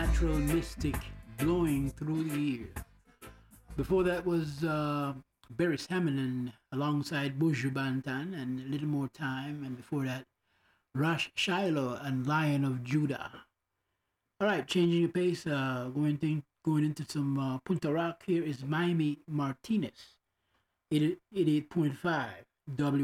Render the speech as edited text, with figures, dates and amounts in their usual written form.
Natural Mystic, Blowing Through the Year. Before that was Beres Hammond alongside Buju Banton and A Little More Time. And before that, Rash Shiloh and Lion of Judah. All right, changing the pace, going into some Punta Rock. Here is Miami Martinez, 88.5